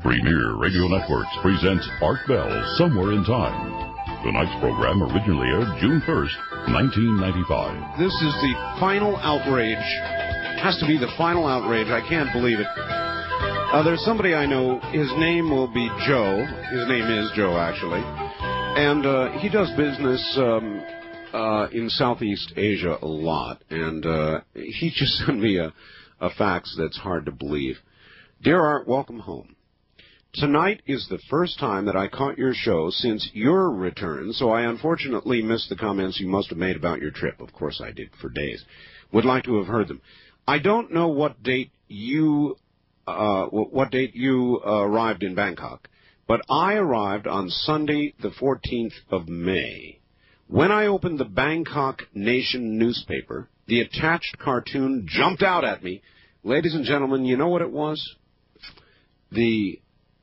Premier Radio Networks presents Art Bell, Somewhere in Time. Tonight's program originally aired June 1st, 1995. This is the final outrage. Has to be the final outrage. I can't believe it. There's somebody I know. His name will be Joe. His name is Joe, actually. And he does business in Southeast Asia a lot. And he just sent me a fax that's hard to believe. Dear Art, welcome home. Tonight is the first time that I caught your show since your return, so I unfortunately missed the comments you must have made about your trip. Of course I did, for days. Would like to have heard them. I don't know what date you arrived in Bangkok, but I arrived on Sunday, the 14th of May. When I opened the Bangkok Nation newspaper, the attached cartoon jumped out at me. Ladies and gentlemen, you know what it was? The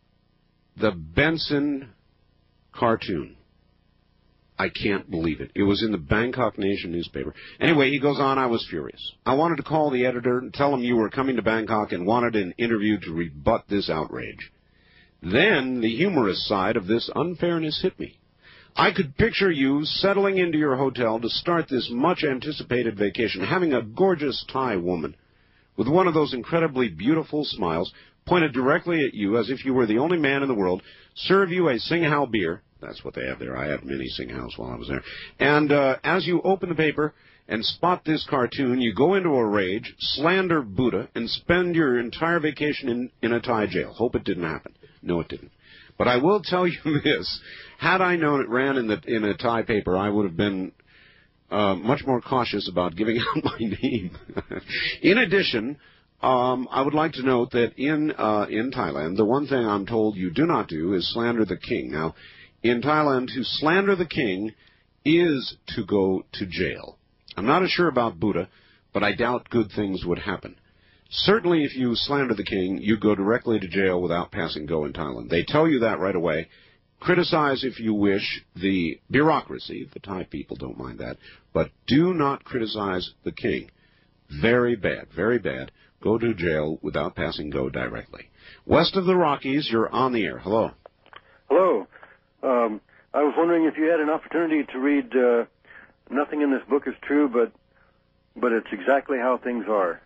Benson cartoon. I can't believe it. It was in the Bangkok Nation newspaper. Anyway, he goes on, I was furious. I wanted to call the editor and tell him you were coming to Bangkok and wanted an interview to rebut this outrage. Then the humorous side of this unfairness hit me. I could picture you settling into your hotel to start this much-anticipated vacation, having a gorgeous Thai woman with one of those incredibly beautiful smiles pointed directly at you as if you were the only man in the world, serve you a Singhao beer. That's what they have there. I had many Singhaos while I was there. And as you open the paper and spot this cartoon, you go into a rage, slander Buddha, and spend your entire vacation in a Thai jail. Hope it didn't happen. No, it didn't. But I will tell you this. Had I known it ran in a Thai paper, I would have been much more cautious about giving out my name. In addition, I would like to note that in Thailand, the one thing I'm told you do not do is slander the king. Now, in Thailand, to slander the king is to go to jail. I'm not as sure about Buddha, but I doubt good things would happen. Certainly, if you slander the king, you go directly to jail without passing go in Thailand. They tell you that right away. Criticize, if you wish, the bureaucracy. The Thai people don't mind that. But do not criticize the king. Very bad, very bad. Go to jail without passing go directly. West of the Rockies, you're on the air. Hello. Hello. I was wondering if you had an opportunity to read Nothing in This Book is True, but it's exactly how things are.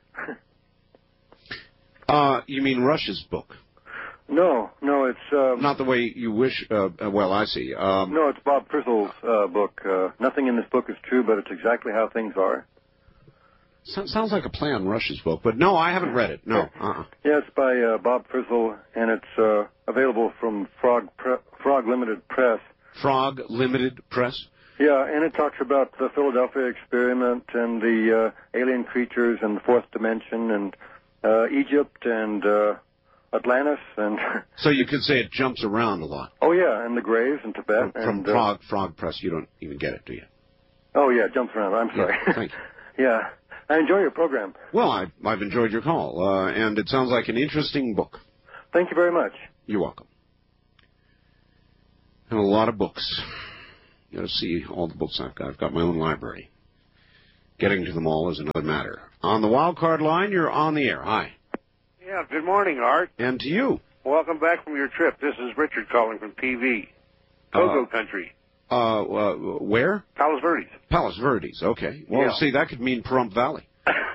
You mean Rush's book? No, it's... Not the way you wish... well, I see. No, it's Bob Frizzle's book. Nothing in This Book is True, but it's exactly how things are. Sounds like a play on Rush's book, but no, I haven't read it. No. Yeah, it's by Bob Frizzle, and it's available from Frog Limited Press. Frog Limited Press? Yeah, and it talks about the Philadelphia experiment and the alien creatures and the fourth dimension and Egypt and Atlantis and... So you could say it jumps around a lot. Oh, yeah, and the graves in Tibet. From Frog Press, you don't even get it, do you? Oh, yeah, it jumps around. I'm sorry. Yeah, thank you. Yeah. I enjoy your program. Well, I've enjoyed your call, and it sounds like an interesting book. Thank you very much. You're welcome. And a lot of books. You got to see all the books I've got. I've got my own library. Getting to them all is another matter. On the wild card line, you're on the air. Hi. Yeah, good morning, Art. And to you. Welcome back from your trip. This is Richard calling from PV. Togo country. Where? Palos Verdes. Palos Verdes, okay. Well, yeah. See, that could mean Pahrump Valley.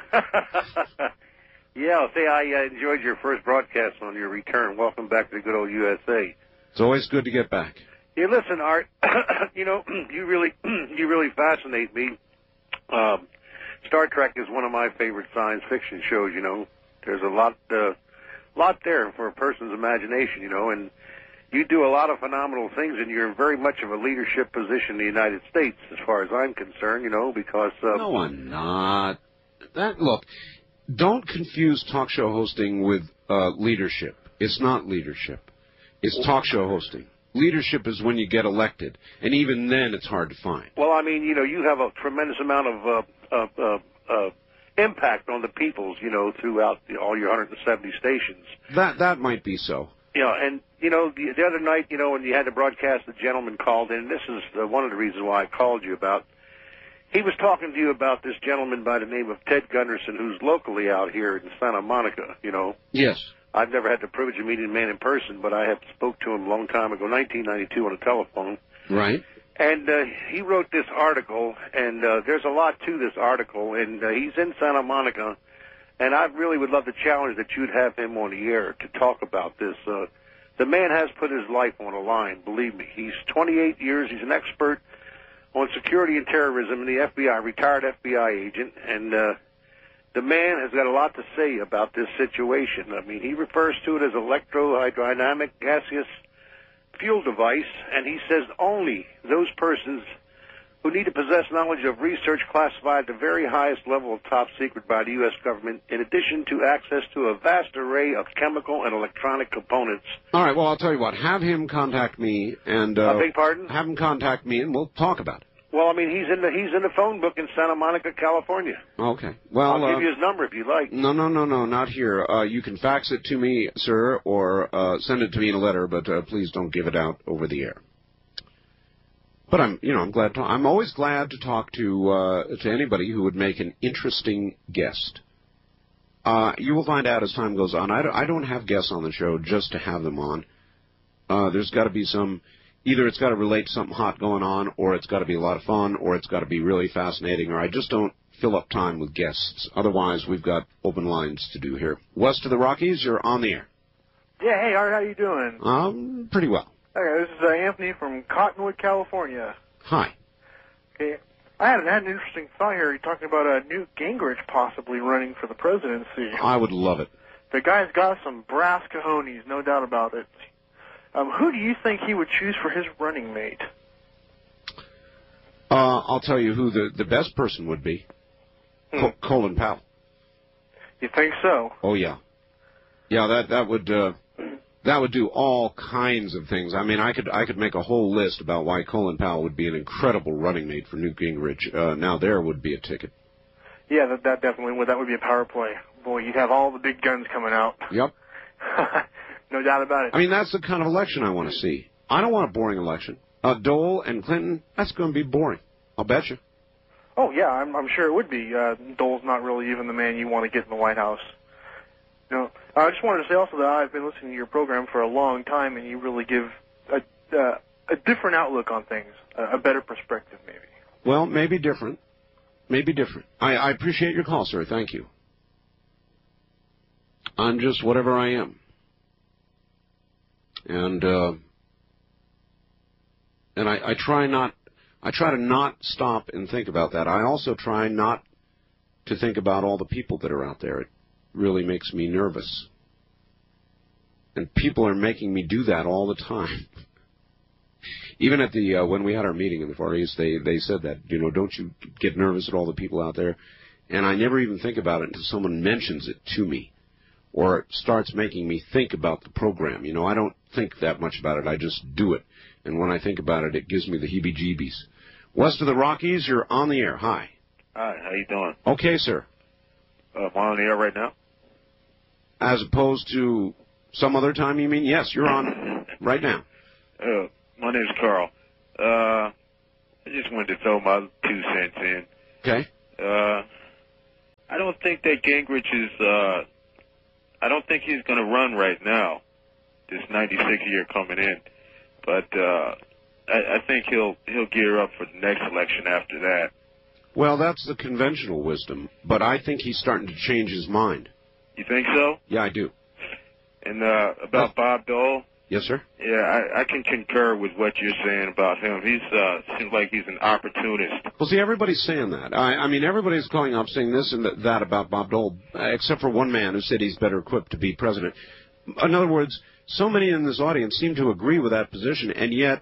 Yeah, see, I enjoyed your first broadcast on your return. Welcome back to the good old USA. It's always good to get back. Yeah, listen, Art, you know, you really fascinate me. Star Trek is one of my favorite science fiction shows, you know. There's a lot there for a person's imagination, you know, and you do a lot of phenomenal things, and you're in very much of a leadership position in the United States, as far as I'm concerned, you know, because... No, I'm not. Look, don't confuse talk show hosting with leadership. It's not leadership. It's talk show hosting. Leadership is when you get elected, and even then it's hard to find. Well, I mean, you know, you have a tremendous amount of impact on the peoples, you know, throughout all your 170 stations. That might be so. Yeah, and, you know, the other night, you know, when you had the broadcast, the gentleman called in, and this is one of the reasons why I called you about. He was talking to you about this gentleman by the name of Ted Gunderson, who's locally out here in Santa Monica, you know. Yes. I've never had the privilege of meeting the man in person, but I have spoke to him a long time ago, 1992, on the telephone. Right. And he wrote this article, and there's a lot to this article, and he's in Santa Monica, and I really would love to challenge that you'd have him on the air to talk about this. The man has put his life on the line, believe me. He's 28 years. He's an expert on security and terrorism in the FBI, retired FBI agent, and the man has got a lot to say about this situation. I mean, he refers to it as electrohydrodynamic gaseous fuel device, and he says only those persons who need to possess knowledge of research classified at the very highest level of top secret by the U.S. government, in addition to access to a vast array of chemical and electronic components. All right, well, I'll tell you what. Have him contact me, and beg pardon? Have him contact me, and we'll talk about it. Well, I mean, he's in the phone book in Santa Monica, California. Okay. Well, I'll give you his number if you like. No, not here. You can fax it to me, sir, or send it to me in a letter, but please don't give it out over the air. But I'm glad to. I'm always glad to talk to anybody who would make an interesting guest. You will find out as time goes on. I don't have guests on the show just to have them on. There's got to be some. Either it's got to relate to something hot going on, or it's got to be a lot of fun, or it's got to be really fascinating, or I just don't fill up time with guests. Otherwise, we've got open lines to do here. West of the Rockies, you're on the air. Yeah, hey, Art, how you doing? Pretty well. Okay, this is Anthony from Cottonwood, California. Hi. Okay, I had an interesting thought here. You're talking about Newt Gingrich possibly running for the presidency. I would love it. The guy's got some brass cojones, no doubt about it. Who do you think he would choose for his running mate? I'll tell you who the best person would be. Colin Powell. You think so? Oh, yeah. Yeah, that would do all kinds of things. I mean, I could make a whole list about why Colin Powell would be an incredible running mate for Newt Gingrich. Now there would be a ticket. Yeah, that definitely would. That would be a power play. Boy, you'd have all the big guns coming out. Yep. No doubt about it. I mean, that's the kind of election I want to see. I don't want a boring election. Dole and Clinton, that's going to be boring. I'll bet you. Oh, yeah, I'm sure it would be. Dole's not really even the man you want to get in the White House. You know, I just wanted to say also that I've been listening to your program for a long time, and you really give a different outlook on things, a better perspective, maybe. Well, maybe different. Maybe different. I appreciate your call, sir. Thank you. I'm just whatever I am. And I try to not stop and think about that. I also try not to think about all the people that are out there. It really makes me nervous. And people are making me do that all the time. Even at the when we had our meeting in the Far East, they said that, don't you get nervous at all the people out there? And I never even think about it until someone mentions it to me or starts making me think about the program. I don't think that much about it. I just do it. And when I think about it, it gives me the heebie-jeebies. West of the Rockies, you're on the air. Hi. Hi, how you doing? Okay, sir. Am I on the air right now? As opposed to some other time, you mean? Yes, you're on right now. My name's Carl. I just wanted to throw my 2 cents in. Okay. I don't think that Gingrich is, I don't think he's going to run right now, this 96 year coming in. But I think he'll gear up for the next election after that. Well, that's the conventional wisdom, but I think he's starting to change his mind. You think so? Yeah, I do. And about Bob Dole? Yes, sir? Yeah, I can concur with what you're saying about him. He's seems like he's an opportunist. Well, see, everybody's saying that. I mean, everybody's calling up saying this and that about Bob Dole, except for one man who said he's better equipped to be president. In other words, so many in this audience seem to agree with that position, and yet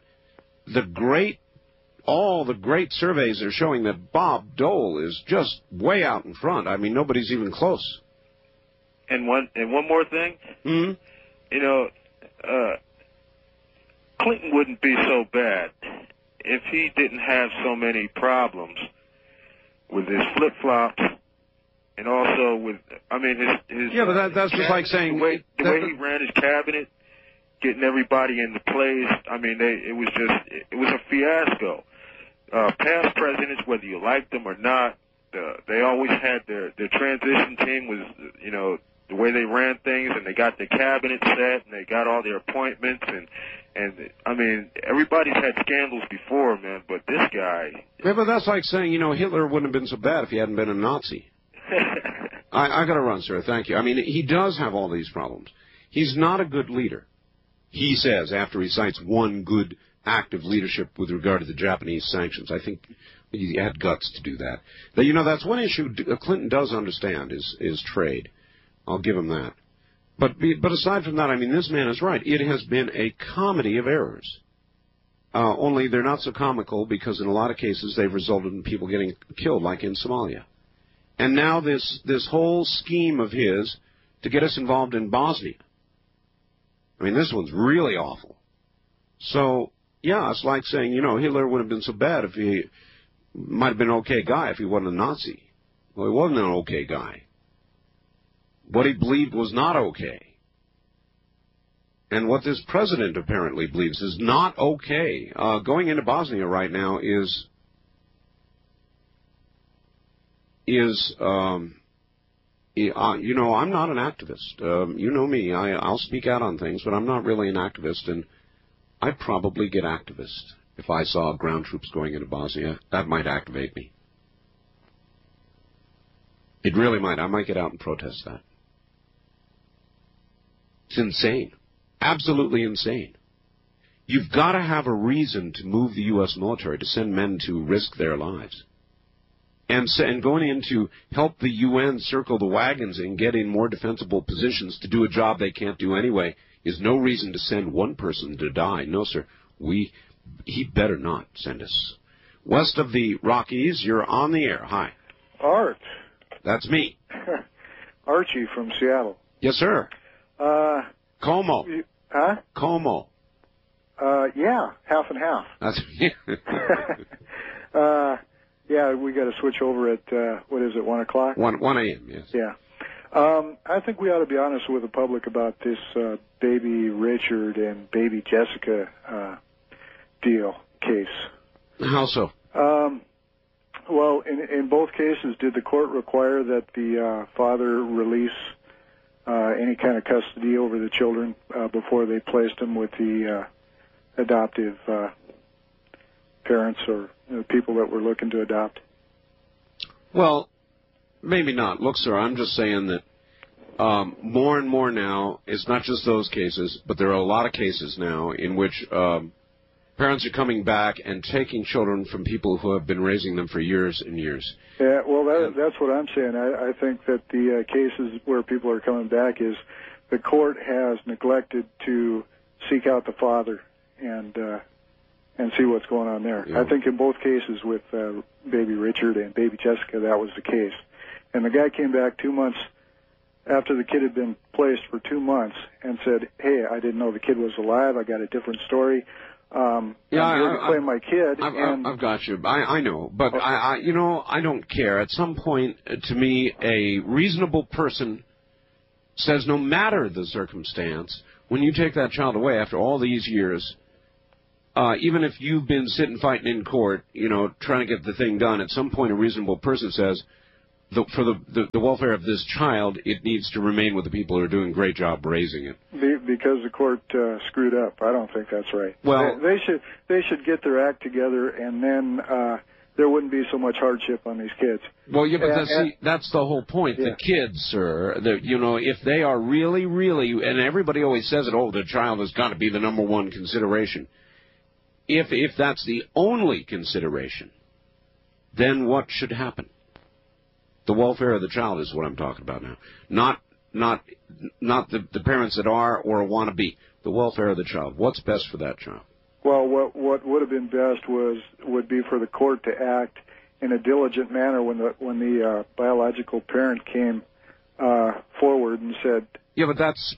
all the great surveys are showing that Bob Dole is just way out in front. I mean, nobody's even close. And one more thing. Mm-hmm. Clinton wouldn't be so bad if he didn't have so many problems with his flip-flops and also with, his yeah, but that's just like saying... The way he ran his cabinet, getting everybody into place, it was a fiasco. Past presidents, whether you liked them or not, they always had their transition team was, the way they ran things, and they got their cabinet set, and they got all their appointments, and I mean, everybody's had scandals before, man, but this guy... Yeah, but that's like saying, Hitler wouldn't have been so bad if he hadn't been a Nazi. I got to run, sir. Thank you. I mean, he does have all these problems. He's not a good leader, he says, after he cites one good act of leadership with regard to the Japanese sanctions. I think he had guts to do that. That's one issue Clinton does understand is trade. I'll give him that. But aside from that, I mean, this man is right. It has been a comedy of errors. Only they're not so comical because in a lot of cases they've resulted in people getting killed, like in Somalia. And now this whole scheme of his to get us involved in Bosnia. I mean, this one's really awful. So, yeah, it's like saying, Hitler would have been so bad if he might have been an okay guy if he wasn't a Nazi. Well, he wasn't an okay guy. What he believed was not okay. And what this president apparently believes is not okay. Going into Bosnia right now is I'm not an activist. You know me. I'll speak out on things, but I'm not really an activist, and I'd probably get activist if I saw ground troops going into Bosnia. That might activate me. It really might. I might get out and protest that. It's insane. Absolutely insane. You've got to have a reason to move the U.S. military, to send men to risk their lives. And going in to help the UN circle the wagons and get in more defensible positions to do a job they can't do anyway is no reason to send one person to die. No, sir. He better not send us. West of the Rockies, you're on the air. Hi. Art. That's me. Archie from Seattle. Yes, sir. Como. Huh? Como. Yeah, half and half. That's yeah, we got to switch over at, 1 o'clock? 1 a.m., yes. Yeah. I think we ought to be honest with the public about this baby Richard and baby Jessica case. How so? Well, in both cases, did the court require that the father release any kind of custody over the children before they placed them with the adoptive parents or people that were looking to adopt? Well, maybe not. Look, sir, I'm just saying that more and more now, it's not just those cases, but there are a lot of cases now in which parents are coming back and taking children from people who have been raising them for years and years. Yeah, well, that's what I'm saying. I think that the cases where people are coming back is the court has neglected to seek out the father and see what's going on there. Yeah. I think in both cases with baby Richard and baby Jessica, that was the case. And the guy came back 2 months after the kid had been placed for 2 months and said, hey, I didn't know the kid was alive. I got a different story. I'm here to claim my kid. I've got you. I know. But, I don't care. At some point, to me, a reasonable person says no matter the circumstance, when you take that child away after all these years, even if you've been sitting fighting in court, trying to get the thing done, at some point a reasonable person says, for the welfare of this child, it needs to remain with the people who are doing a great job raising it. Because the court screwed up. I don't think that's right. Well, they should get their act together, and then there wouldn't be so much hardship on these kids. Well, yeah, but that's the whole point. Yeah. The kids, sir, if they are really, really, and everybody always says it, the child has got to be the number one consideration. If that's the only consideration, then what should happen? The welfare of the child is what I'm talking about now. Not the parents that are or want to be. The welfare of the child. What's best for that child? Well, what would have been best would be for the court to act in a diligent manner when the biological parent came forward and said. Yeah, but that's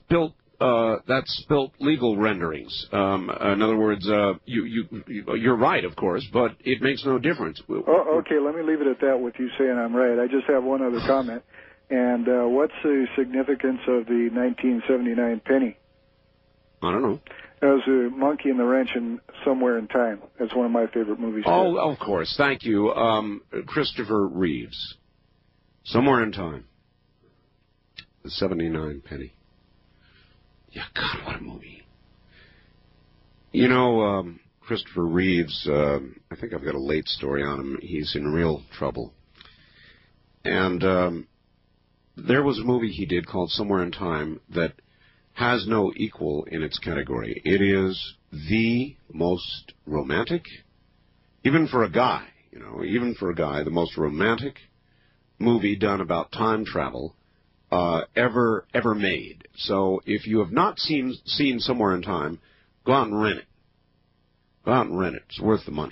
spilt legal renderings. In other words, you're right, of course, but it makes no difference. Okay, let me leave it at that with you saying I'm right. I just have one other comment. And what's the significance of the 1979 penny? I don't know. It was a monkey in the wrench in Somewhere in Time. That's one of my favorite movies. Oh, of course. Thank you. Christopher Reeves. Somewhere in Time. The 79 Penny. Yeah, God, what a movie. You know, Christopher Reeves, I think I've got a late story on him. He's in real trouble. And there was a movie he did called Somewhere in Time that has no equal in its category. It is the most romantic, even for a guy, the most romantic movie done about time travel ever made. So if you have not seen Somewhere in Time, go out and rent it. Go out and rent it. It's worth the money.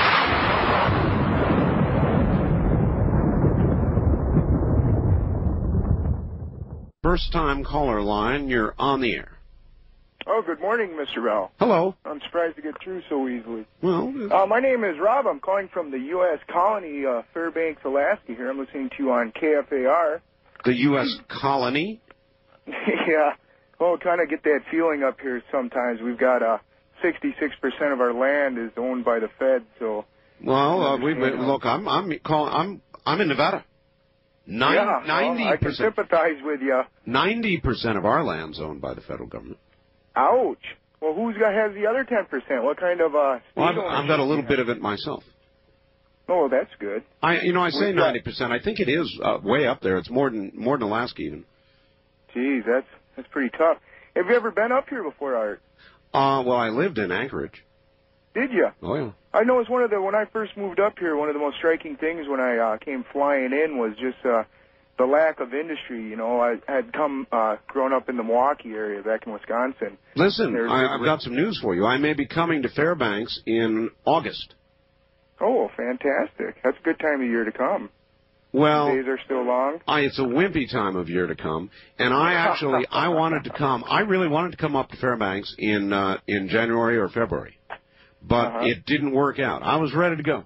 First time caller line, you're on the air. Oh, good morning, Mr. Bell. Hello. I'm surprised to get through so easily. Well, my name is Rob. I'm calling from the U.S. colony, Fairbanks, Alaska here. I'm listening to you on KFAR. The U.S. colony? Yeah. Well, kind of get that feeling up here sometimes. We've got 66% of our land is owned by the Fed, so... Well, look, I'm in Nevada. 90%. I can sympathize with you. 90% of our land's owned by the federal government. Ouch. Well, has the other 10%? What kind of Well, I've got a little bit of it myself. Oh, that's good. I say 90%. I think it is way up there. It's more than Alaska even. Geez, that's pretty tough. Have you ever been up here before, Art? Well, I lived in Anchorage. Did you? Oh, yeah. I know it's when I first moved up here, one of the most striking things when I came flying in was just the lack of industry. You know, I had grown up in the Milwaukee area back in Wisconsin. Listen, I've got some news for you. I may be coming to Fairbanks in August. Oh, fantastic. That's a good time of year to come. Well, the days are still long. It's a wimpy time of year to come, and I wanted to come. I really wanted to come up to Fairbanks in January or February, but it didn't work out. I was ready to go.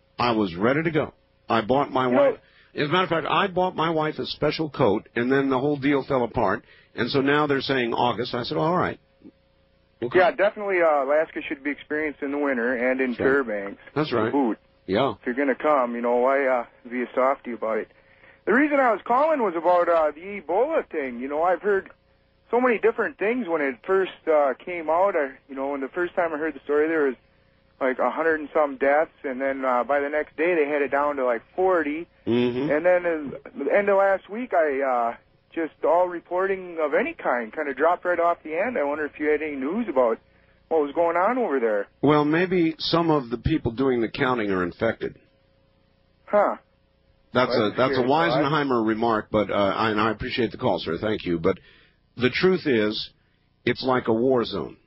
I bought my wife. As a matter of fact, I bought my wife a special coat, and then the whole deal fell apart. And so now they're saying August. I said, all right. Okay. Yeah, definitely. Alaska should be experienced in the winter and in Fairbanks. That's right. Boot. Yeah. If you're going to come, why be a softy about it? The reason I was calling was about the Ebola thing. I've heard so many different things when it first came out. When the first time I heard the story, there was like 100 and some deaths, and then by the next day they had it down to like 40. Mm-hmm. And then at the end of last week, just all reporting of any kind kind of dropped right off the end. I wonder if you had any news about what was going on over there. Well, maybe some of the people doing the counting are infected. Huh. That's a Weisenheimer remark, but and I appreciate the call, sir. Thank you. But the truth is, it's like a war zone.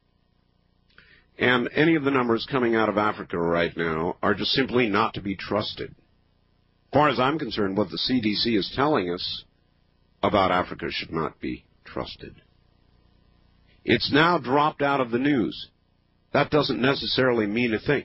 And any of the numbers coming out of Africa right now are just simply not to be trusted. As far as I'm concerned, what the CDC is telling us about Africa should not be trusted. It's now dropped out of the news. That doesn't necessarily mean a thing.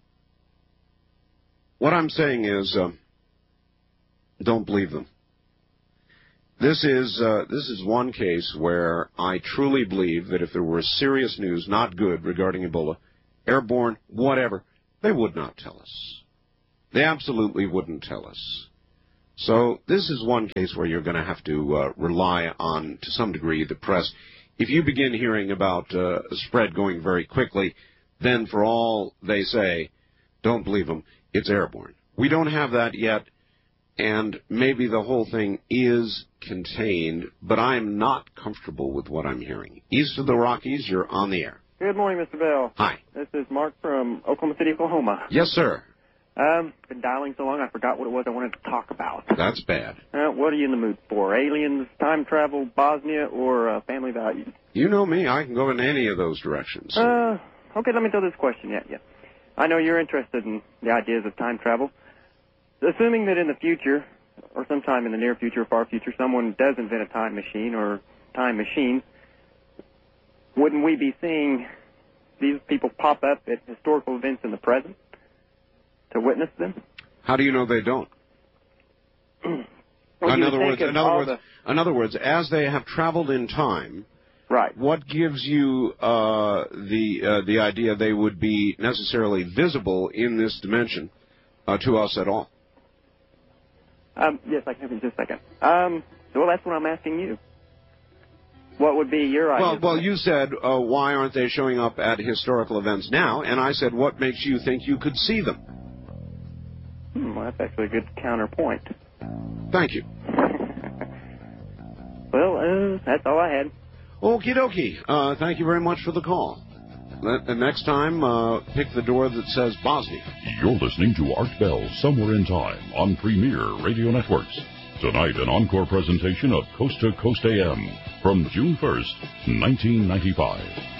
What I'm saying is, don't believe them. This is one case where I truly believe that if there were serious news, not good, regarding Ebola, airborne, whatever, they would not tell us. They absolutely wouldn't tell us. So this is one case where you're going to have to rely on, to some degree, the press. If you begin hearing about a spread going very quickly, then for all they say, don't believe them, it's airborne. We don't have that yet, and maybe the whole thing is contained, but I'm not comfortable with what I'm hearing. East of the Rockies, you're on the air. Good morning, Mr. Bell. Hi. This is Mark from Oklahoma City, Oklahoma. Yes, sir. Been dialing so long I forgot what it was I wanted to talk about. That's bad. What are you in the mood for? Aliens, time travel, Bosnia, or family values? You know me. I can go in any of those directions. Okay, let me throw this question at you. I know you're interested in the ideas of time travel. Assuming that in the future, or sometime in the near future or far future, someone does invent a time machine or time machines, wouldn't we be seeing these people pop up at historical events in the present to witness them? How do you know they don't? In other words, as they have traveled in time, right? What gives you the idea they would be necessarily visible in this dimension to us at all? Yes, I can have you in just a second. Well, that's what I'm asking you. What would be your idea? Well, you said, why aren't they showing up at historical events now? And I said, what makes you think you could see them? Well, that's actually a good counterpoint. Thank you. Well, that's all I had. Okie dokie. Thank you very much for the call. Next time, pick the door that says Bosnia. You're listening to Art Bell Somewhere in Time on Premier Radio Networks. Tonight, an encore presentation of Coast to Coast AM from June 1st, 1995.